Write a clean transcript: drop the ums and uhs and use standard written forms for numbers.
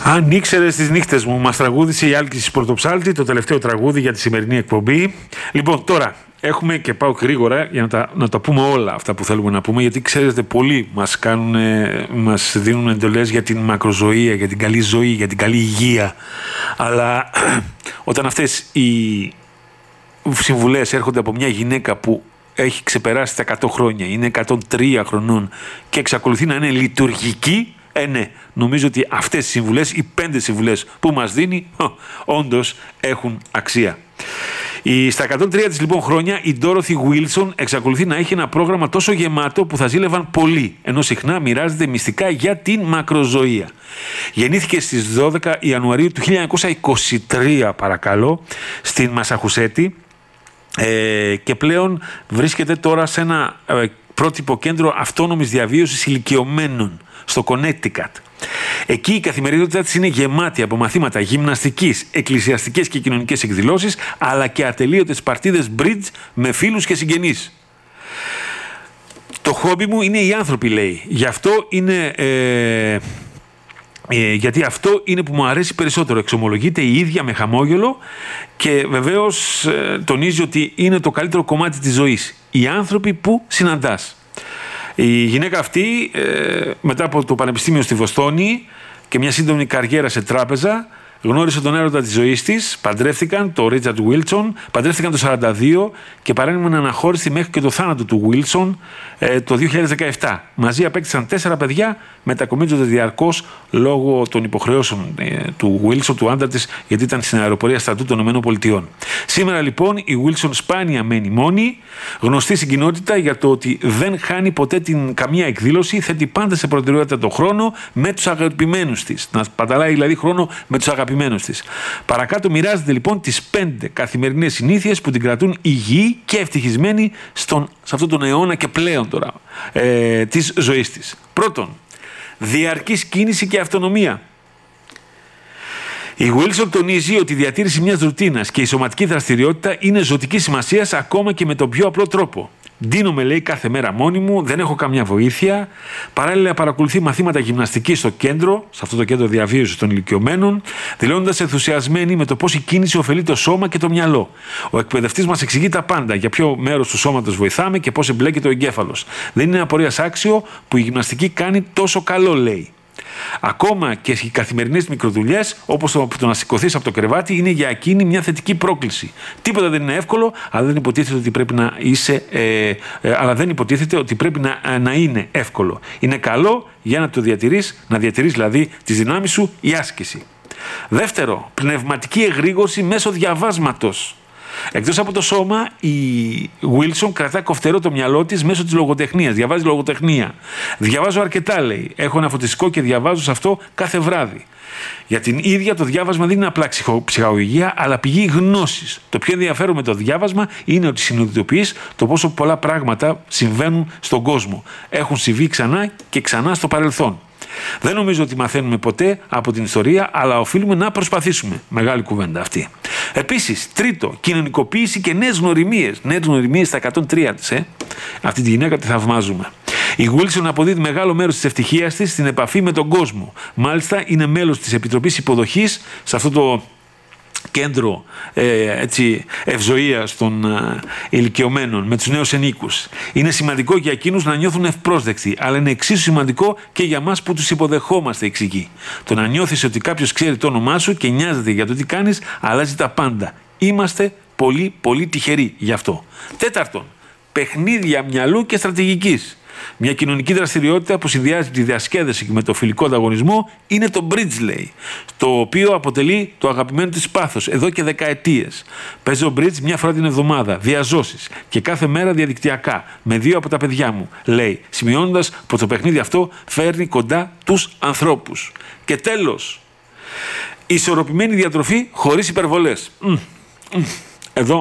Αν ήξερες τις νύχτες μου, μας τραγούδισε η Άλκης Πορτοψάλτη, το τελευταίο τραγούδι για τη σημερινή εκπομπή. Λοιπόν, τώρα έχουμε και πάω γρήγορα για να τα πούμε όλα αυτά που θέλουμε να πούμε, γιατί ξέρετε, πολλοί μας δίνουν εντολές για την μακροζωία, για την καλή ζωή, για την καλή υγεία. Αλλά όταν αυτές οι συμβουλές έρχονται από μια γυναίκα που έχει ξεπεράσει τα 100 χρόνια, είναι 103 χρονών και εξακολουθεί να είναι λειτουργική, ναι, νομίζω ότι αυτές οι συμβουλές, οι 5 συμβουλές που μας δίνει, όντως έχουν αξία. Στα 103 της λοιπόν χρόνια η Ντόροτhy Γουίλσον εξακολουθεί να έχει ένα πρόγραμμα τόσο γεμάτο που θα ζήλευαν πολλοί, ενώ συχνά μοιράζεται μυστικά για την μακροζωία. Γεννήθηκε στις 12 Ιανουαρίου του 1923, παρακαλώ, στην Μασαχουσέτη, και πλέον βρίσκεται τώρα σε ένα πρότυπο κέντρο αυτόνομης διαβίωσης ηλικιωμένων στο Connecticut. Εκεί η καθημερινότητά της είναι γεμάτη από μαθήματα γυμναστικής, εκκλησιαστικές και κοινωνικές εκδηλώσεις, αλλά και ατελείωτες παρτίδες bridge με φίλους και συγγενείς. Το χόμπι μου είναι οι άνθρωποι, λέει. Γιατί αυτό είναι που μου αρέσει περισσότερο, εξομολογείται η ίδια με χαμόγελο, και βεβαίως τονίζει ότι είναι το καλύτερο κομμάτι της ζωής, οι άνθρωποι που συναντάς. Η γυναίκα αυτή, μετά από το πανεπιστήμιο στη Βοστόνη και μια σύντομη καριέρα σε τράπεζα, γνώρισε τον έρωτα της ζωής της, παντρεύτηκαν, το Ρίτσαρντ Γουίλσον, παντρεύτηκαν το 1942 και παρέμειναν αναχώριστοι μέχρι και το θάνατο του Γουίλσον το 2017. Μαζί απέκτησαν 4 παιδιά, μετακομίζονται διαρκώς λόγω των υποχρεώσεων του Γουίλσον, του άντρα της, γιατί ήταν στην αεροπορία στρατού των ΗΠΑ. Σήμερα λοιπόν η Γουίλσον σπάνια μένει μόνη, γνωστή στην κοινότητα για το ότι δεν χάνει ποτέ καμία εκδήλωση, θέτει πάντα σε προτεραιότητα το χρόνο με τους αγαπημένους της. Να παταλάει δηλαδή χρόνο με τους αγαπημένους της. Παρακάτω μοιράζεται λοιπόν τις 5 καθημερινές συνήθειες που την κρατούν υγιή και ευτυχισμένη σε αυτόν τον αιώνα και πλέον τώρα της ζωής της. Πρώτον, διαρκής κίνηση και αυτονομία. Η Γουίλσον τονίζει ότι η διατήρηση μιας ρουτίνας και η σωματική δραστηριότητα είναι ζωτικής σημασίας ακόμα και με τον πιο απλό τρόπο. Ντύνομαι, λέει, κάθε μέρα μόνη μου, δεν έχω καμιά βοήθεια. Παράλληλα, παρακολουθεί μαθήματα γυμναστικής στο κέντρο, σε αυτό το κέντρο διαβίωσης των ηλικιωμένων, δηλώνοντας ενθουσιασμένη με το πώς η κίνηση ωφελεί το σώμα και το μυαλό. Ο εκπαιδευτής μας εξηγεί τα πάντα, για ποιο μέρος του σώματος βοηθάμε και πώς εμπλέκεται ο εγκέφαλος. Δεν είναι απορίας άξιο που η γυμναστική κάνει τόσο καλό, λέει. Ακόμα και οι καθημερινές μικροδουλειές, όπως το να σηκωθείς από το κρεβάτι, είναι για εκείνη μια θετική πρόκληση. Τίποτα δεν είναι εύκολο, αλλά δεν υποτίθεται ότι πρέπει να είναι εύκολο. Είναι καλό για να το διατηρείς, δηλαδή τις δυνάμεις σου, η άσκηση. Δεύτερο, πνευματική εγρήγορση μέσω διαβάσματος. Εκτός από το σώμα, η Γουίλσον κρατά κοφτερό το μυαλό της μέσω της λογοτεχνίας. Διαβάζει λογοτεχνία. Διαβάζω αρκετά, λέει. Έχω ένα φωτιστικό και διαβάζω σε αυτό κάθε βράδυ. Για την ίδια το διάβασμα δεν είναι απλά ψυχαγωγία, αλλά πηγή γνώσης. Το πιο ενδιαφέρον με το διάβασμα είναι ότι συνειδητοποιείς το πόσο πολλά πράγματα συμβαίνουν στον κόσμο. Έχουν συμβεί ξανά και ξανά στο παρελθόν. Δεν νομίζω ότι μαθαίνουμε ποτέ από την ιστορία, αλλά οφείλουμε να προσπαθήσουμε. Μεγάλη κουβέντα αυτή. Επίσης, τρίτο, κοινωνικοποίηση και νέες γνωριμίες. Νέες γνωριμίες στα 103 της. Αυτή τη γυναίκα τη θαυμάζουμε. Η Γουίλσον αποδίδει μεγάλο μέρος της ευτυχίας της στην επαφή με τον κόσμο. Μάλιστα, είναι μέλος της Επιτροπής Υποδοχής σε αυτό το κέντρο ευζοίας των ηλικιωμένων με τους νέους ενίκους. Είναι σημαντικό για εκείνους να νιώθουν ευπρόσδεκτοι, αλλά είναι εξίσου σημαντικό και για μας που τους υποδεχόμαστε, εξηγεί. Το να νιώθεις ότι κάποιος ξέρει το όνομά σου και νοιάζεται για το τι κάνεις, αλλάζει τα πάντα. Είμαστε πολύ πολύ τυχεροί γι' αυτό. Τέταρτον, παιχνίδια μυαλού και στρατηγικής. Μια κοινωνική δραστηριότητα που συνδυάζει τη διασκέδαση με το φιλικό ανταγωνισμό είναι το bridge, λέει, το οποίο αποτελεί το αγαπημένο της πάθος εδώ και δεκαετίες. Παίζω bridge μια φορά την εβδομάδα, διαζώσεις, και κάθε μέρα διαδικτυακά, με 2 από τα παιδιά μου, λέει, σημειώνοντας πως το παιχνίδι αυτό φέρνει κοντά τους ανθρώπους. Και τέλος, ισορροπημένη διατροφή χωρίς υπερβολές. Εδώ